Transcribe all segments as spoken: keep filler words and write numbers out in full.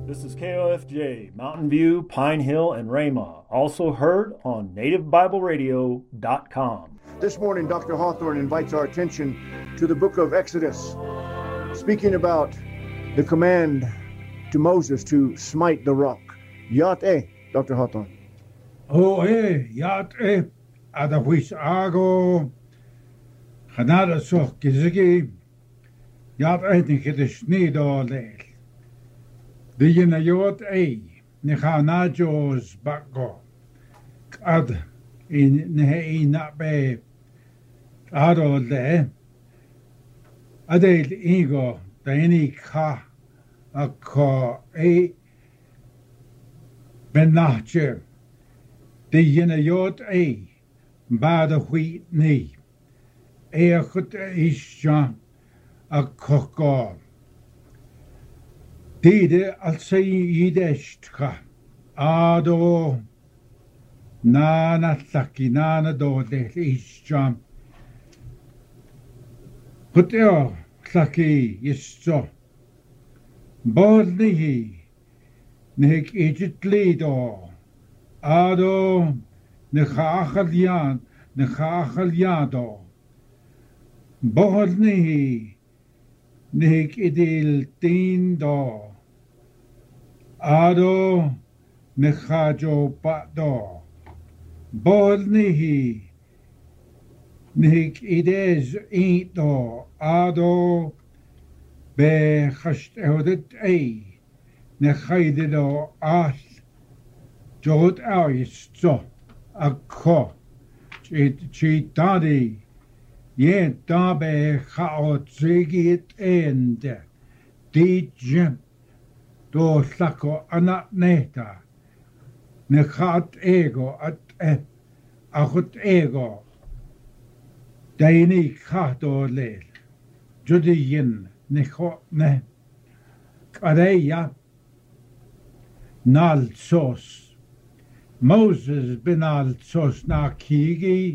This is K O F J, Mountain View, Pine Hill, and Ramah. Also heard on native bible radio dot com. This morning, Doctor Hawthorne invites our attention to the book of Exodus, speaking about the command to Moses to smite the rock. Yat eh, Doctor Hawthorne. Oh eh, yat eh, adawis ago, Hanada so kizigi, yat eh, nikidish nido leel. The Yinayot eh, Nihanajos bako, ad in Nehi nabe, ado le, adel ego, Daini ka, ako eh, Benache. The Yinayot eh, Bada wheat knee, Eachut isha, a koko. Dide al say yideshtka, Ado Nana Tlaki Nana do de isha. Puteo Tlaki yisto. Bornihi, Nek Egypt lido. Ado Nechachalian, Nechachaliado. Bornihi, Nek idil tin do. Ado Nechajo Pato. Bornihi, Nek ides ito. Ado Be Chashtehodet ei. Nechaidido as. Jod awis so a ko. Chi tadi. Ye dabe chaot zigit ende. Di jem. Do llako anak neta. Nechat ego at e. Achut ego. Daini chato leel. Jodi yin. Necho ne. Kareya. Nal sos. Moses bin al sos na kigi.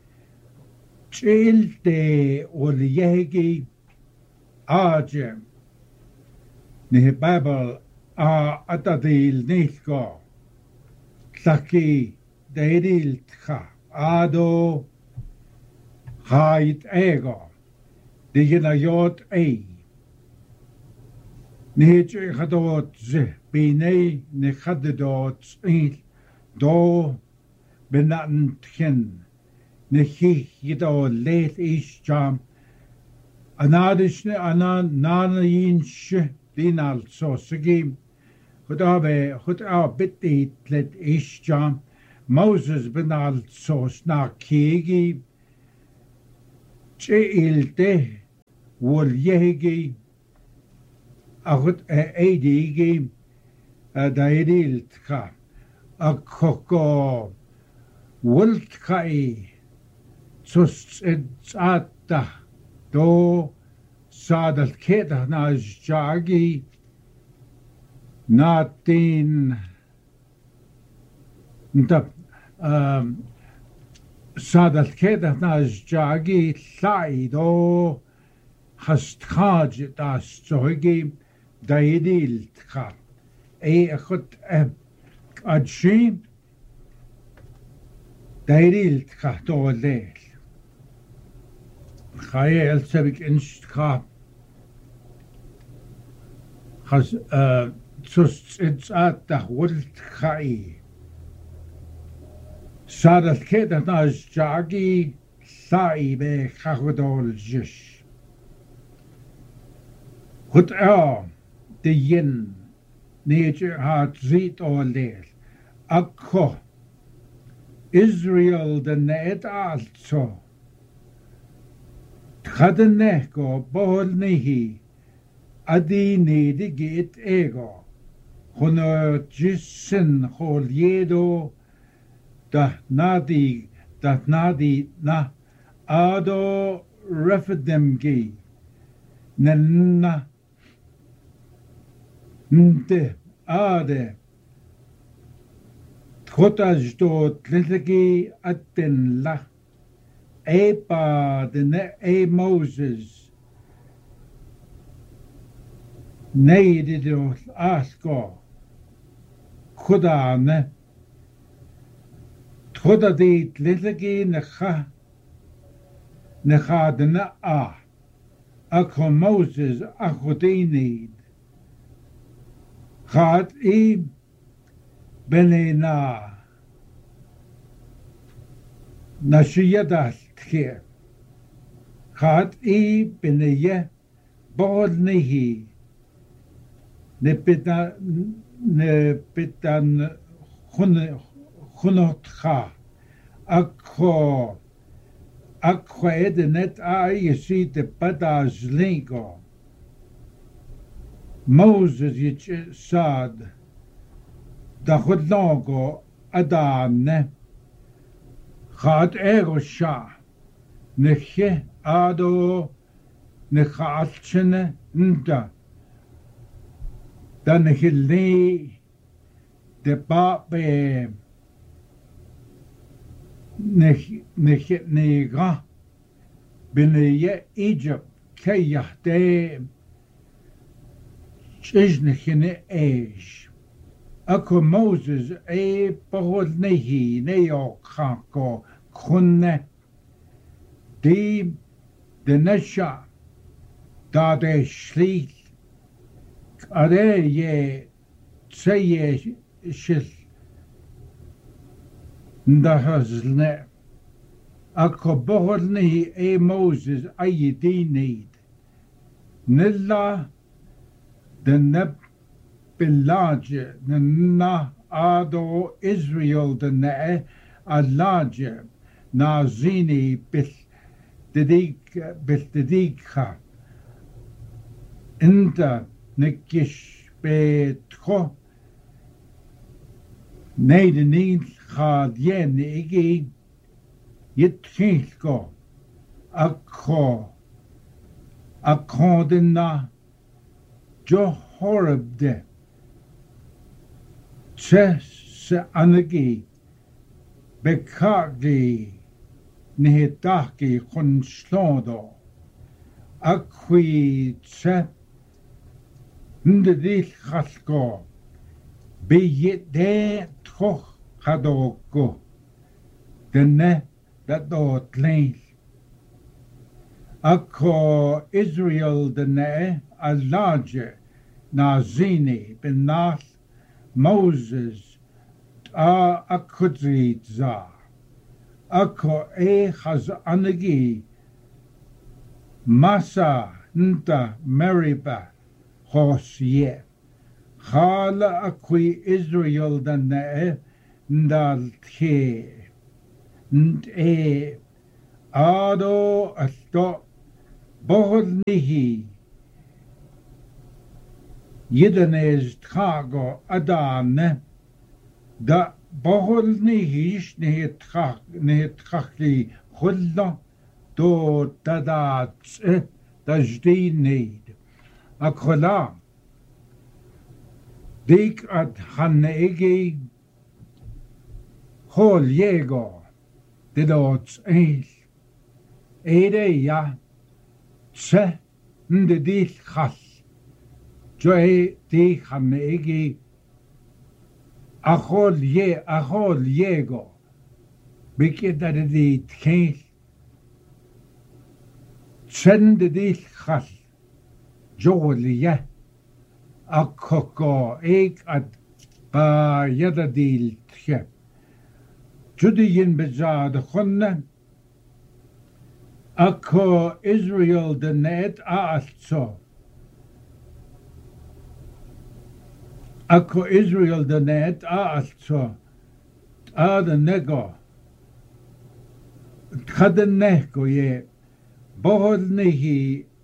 Chilte ol yegi. Ajem. Ni Bible a atadil nitko. Tlaki deidil tcha. Ado. Hait ego. Diginayot ei. Nihich chadot ze. Binei nechadodot il. Do benatan tchen. Nechich yido leit ish jam. Anadishne anan nana yin she. Dinal so sigim. Hut abe, hut a bitti tlet ish jam. Moses benal so sna kigi. Che ilte. Wol yegi. Ahut e edigi. Da edil tcha. A koko wultkai sus ata do sadal keda na jagi natin nta um sadal keda na jagi sai do hastkaj da stoigi daidil tka e khut Adshi Dairil Tkato Leel Khaye El Sabik Instka Has uh Sus it's at the Wult Khai Sadat Kedat Naz Jagi Sai Be Khagodol Jish Hut A the Yin Nature hat zit o leel. Akko. Israel de net also. Tchadeneko bohol nihi. Adi nedi git ego. Hono jissen hol yedo. Da nadi, da nadi na. Ado refedemgi. Nenna. Nte ade Tchotaj do tlitaki atten la Epa de ne e Moses Neidid asko Kudane Tuda dit lillegi necha nechadena a Akho Moses achodinid Chad I benena Nashiyadal tche Chad I beneye Bodnihi Nepitan Nepitan Chunotcha Akho Akho edenet a yesi te padaz lingo Moses yich sad da chudlogo adane Chad ego sha Neche ado Nechalchene nda Dan neche de babe Neche nega Beneye Egypt Kayahde Chiznechene Age Akko Moses e Pahod Nehi Neo Kako Khunne Di De Nesha Da de Schlicht Ade ye Tseye Shil Ndahazne Akko Bohorni e Moses Ayidinid Nilla the Neb Bilaje Na Ado Israel the Ne Alaje Nazini Bil Didik Bil Didikha Inda Nikish Betro Nedernin gaat jen igi Yitchinko Akko Akkodina Johorabde Tse se anagi Bekagi Nihitaki Khonslodo Akwi Tse Ndedil Khasko Be yet de toch hadoko Dene dat dort lein Akko Israel dene Alaje Nazini Benach Moses A Akudri za Akko E Chaz Anagi Masa Nta Meriba Hosye Chala Akwi Israel dene Ndal Tche Nt E Ado Asto Bohnihi Yidanez Trago Adane Da Bohnihi Nehet Nehetrachli Hulla Do Dadats Dajdi Need Akrola Dik ad Hanegi Hol Jego Didots Eil Ede ya Tse Ndedil Khal Joe Di Hanegi Achol Ye Achol Jego Bikida di Tkeil Tsendedil Khal Jolie Akoko Eik ad Ba Yadadil Tche Judiyin Bezad Khunne Akko Israel the net Aalso Akko Israel the net Aalso Ad Nego Tchadeneko ye Bohodnihi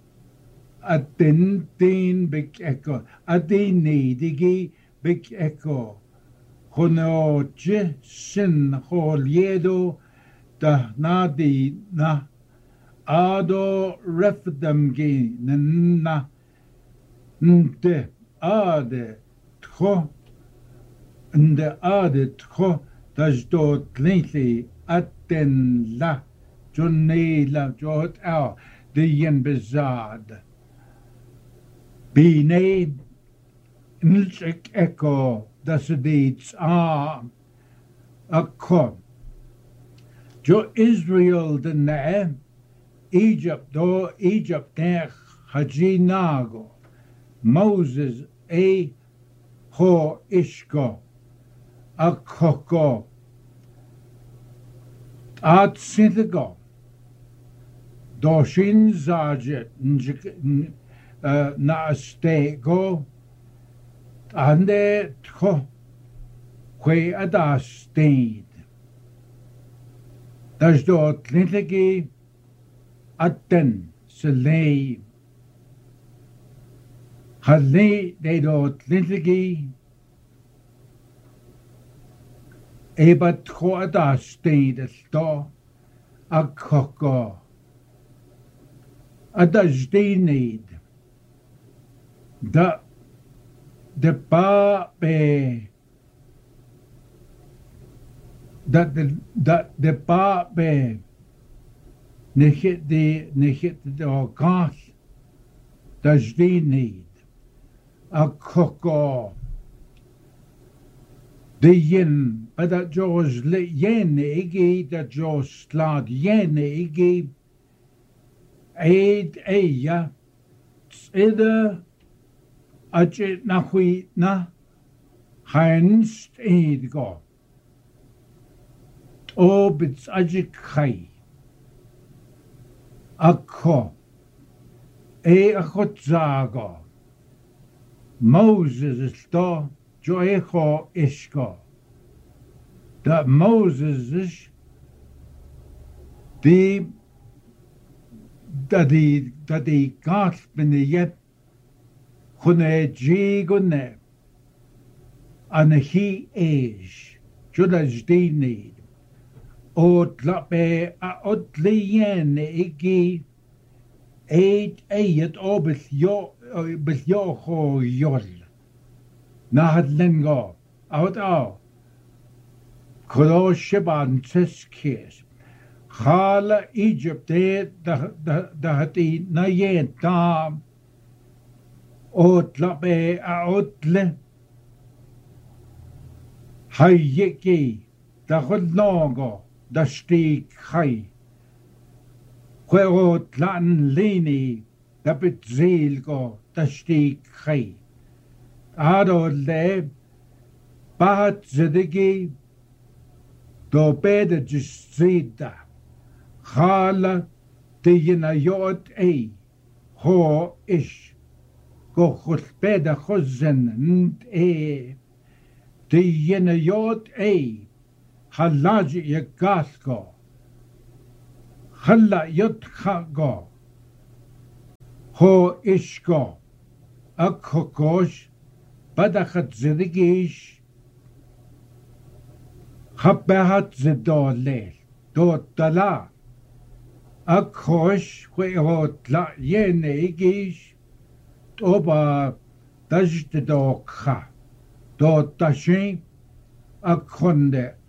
Atin Tin Big Echo Adini Digi Big Echo Honoche Sin Holiedo Da Nadi Na Ado Refdamgi Na Nte Ade Tcho Nde Ade Tcho Dajdo Tlinti Aten La Johnny La Jot Al De Yen Bizad Bine Nchek Echo dat ze dit aan akkom. Jo Israel de ne Egypt do Egypt der hajinago Moses e ho ishko akoko at sinthego do shin zajet na stego ande tko kwe ada steed das dort lintlegi atten selei Halle de dort lintlegi ebat tko ada steed sto akoko ada jdenid da de pa be dat de dat de pa be nechit de nechit de gas da jdenid a koko de yin ada jos le yen igi da jos slag yen igi eid eya tsida ache na hui na hanst eid go o bits ache khai akko e achot zago Moses is to jo echo ishko that Moses is the dat die dat die gas ben de yet khune ji gunne an he is joda jdi need o tlape a otlien igi eight eight obis yo bis yo ho yol na had lengo out au kolo shiban tskes Khala Egypt da da da hati na yen ta otla be a otle hayeki da khlogo da stik khay kwerot lan lini da betzil go da stik khay ado le bat zedegi do bede jisida Khala tiyina yot ei ho ish go khutbeda khuzen nt e tiyina yot ei halaji yagasko khalla yot khago ho ishko akhokosh badakhat zidigish khabahat zidolel do tala Akhosh kweot la yene gish oba dajt do kha do tashin akhonde